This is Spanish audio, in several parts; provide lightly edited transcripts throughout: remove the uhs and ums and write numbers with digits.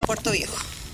Puerto Viejo.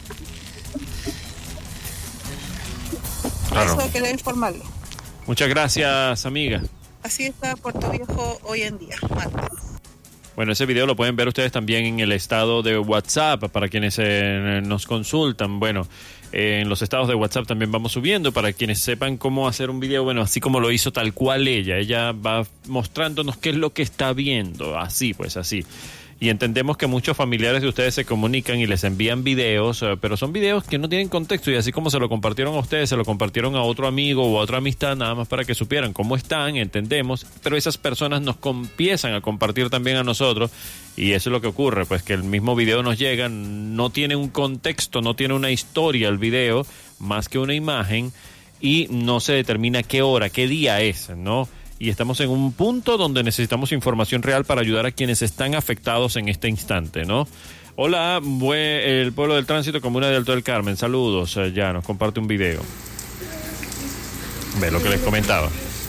Claro. Eso quería informarle. Muchas gracias, amiga. Así está Puerto Viejo hoy en día, martes. Bueno, ese video lo pueden ver ustedes también en el estado de WhatsApp para quienes nos consultan. Bueno, en los estados de WhatsApp también vamos subiendo para quienes sepan cómo hacer un video, bueno, así como lo hizo tal cual ella. Ella va mostrándonos qué es lo que está viendo, así pues, así. Y entendemos que muchos familiares de ustedes se comunican y les envían videos, pero son videos que no tienen contexto y así como se lo compartieron a ustedes, se lo compartieron a otro amigo o a otra amistad, nada más para que supieran cómo están, entendemos, pero esas personas nos empiezan a compartir también a nosotros y eso es lo que ocurre, pues que el mismo video nos llega, no tiene un contexto, no tiene una historia el video, más que una imagen y no se determina qué hora, qué día es, ¿no? Y estamos en un punto donde necesitamos información real para ayudar a quienes están afectados en este instante, ¿no? Hola, el pueblo del tránsito, comuna de Alto del Carmen, saludos, ya nos comparte un video. Ve lo que les comentaba.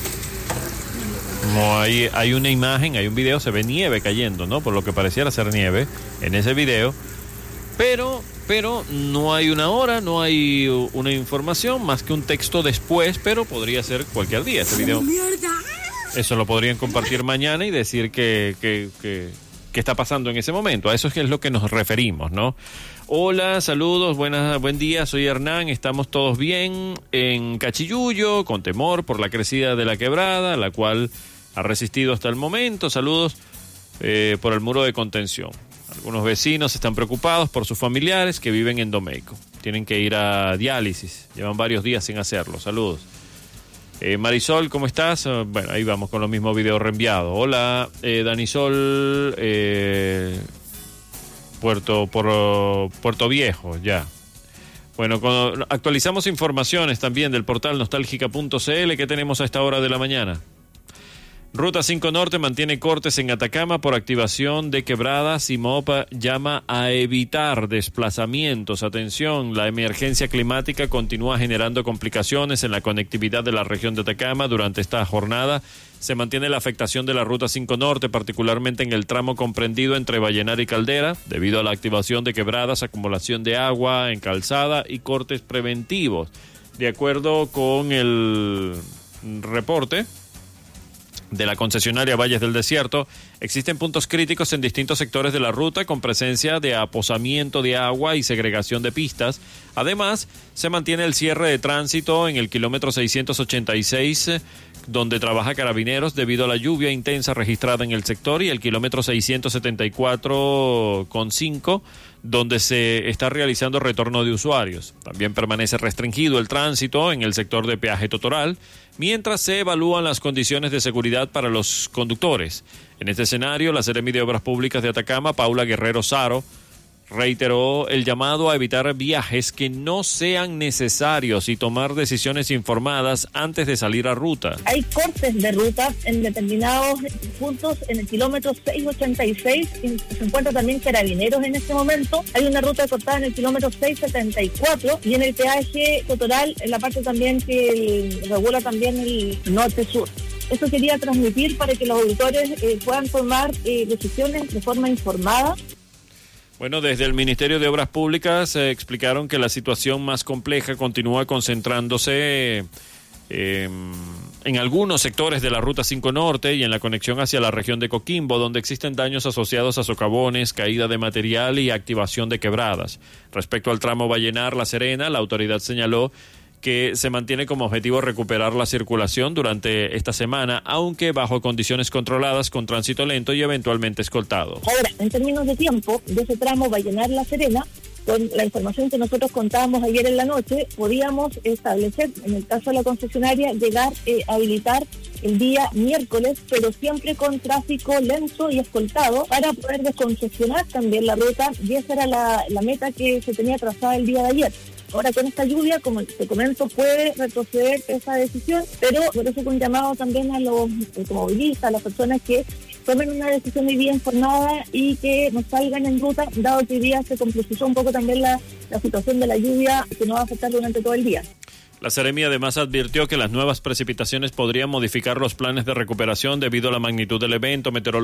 Como hay una imagen, hay un video, se ve nieve cayendo, ¿no? Por lo que pareciera ser nieve en ese video, pero no hay una hora, no hay una información más que un texto después, pero podría ser cualquier día. Este video, eso lo podrían compartir mañana y decir que está pasando en ese momento. A eso es lo que nos referimos, ¿no? Hola, saludos, buen día, soy Hernán, estamos todos bien en Cachiyuyo, con temor por la crecida de la quebrada, la cual ha resistido hasta el momento. Saludos por el muro de contención. Algunos vecinos están preocupados por sus familiares que viven en Domeico. Tienen que ir a diálisis. Llevan varios días sin hacerlo. Saludos. Marisol, ¿cómo estás? Bueno, ahí vamos con los mismos videos reenviados. Hola, Danisol, Puerto Viejo, ya. Bueno, actualizamos informaciones también del portal nostálgica.cl. ¿Qué tenemos a esta hora de la mañana? Ruta 5 Norte mantiene cortes en Atacama por activación de quebradas y MOPA llama a evitar desplazamientos. Atención, la emergencia climática continúa generando complicaciones en la conectividad de la región de Atacama. Durante esta jornada se mantiene la afectación de la Ruta 5 Norte, particularmente en el tramo comprendido entre Vallenar y Caldera, debido a la activación de quebradas, acumulación de agua en calzada y cortes preventivos. De acuerdo con el reporte de la concesionaria Valles del Desierto, existen puntos críticos en distintos sectores de la ruta con presencia de aposamiento de agua y segregación de pistas. Además, se mantiene el cierre de tránsito en el kilómetro 686, donde trabaja Carabineros debido a la lluvia intensa registrada en el sector, y el kilómetro 674,5, donde se está realizando retorno de usuarios. También permanece restringido el tránsito en el sector de Peaje Totoral, mientras se evalúan las condiciones de seguridad para los conductores. En este escenario, la Seremi de Obras Públicas de Atacama, Paula Guerrero Saro, reiteró el llamado a evitar viajes que no sean necesarios y tomar decisiones informadas antes de salir a ruta. Hay cortes de ruta en determinados puntos en el kilómetro 686, y se encuentra también Carabineros en este momento. Hay una ruta cortada en el kilómetro 674 y en el peaje Totoral, en la parte también que regula también el norte-sur. Eso quería transmitir para que los auditores puedan tomar decisiones de forma informada. Bueno, desde el Ministerio de Obras Públicas explicaron que la situación más compleja continúa concentrándose en algunos sectores de la Ruta 5 Norte y en la conexión hacia la región de Coquimbo, donde existen daños asociados a socavones, caída de material y activación de quebradas. Respecto al tramo Vallenar-La Serena, la autoridad señaló que se mantiene como objetivo recuperar la circulación durante esta semana, aunque bajo condiciones controladas, con tránsito lento y eventualmente escoltado. Ahora, en términos de tiempo, de ese tramo Vallenar-La Serena, con la información que nosotros contábamos ayer en la noche, podíamos establecer, en el caso de la concesionaria, llegar a habilitar el día miércoles, pero siempre con tráfico lento y escoltado para poder descongestionar también la ruta, y esa era la meta que se tenía trazada el día de ayer. Ahora con esta lluvia, como te comento, puede retroceder esa decisión, pero por eso un llamado también a los automovilistas, a las personas que tomen una decisión muy bien informada y que no salgan en ruta, dado que hoy día se complejizó un poco también la situación de la lluvia que nos va a afectar durante todo el día. La Seremi además advirtió que las nuevas precipitaciones podrían modificar los planes de recuperación debido a la magnitud del evento meteorológico.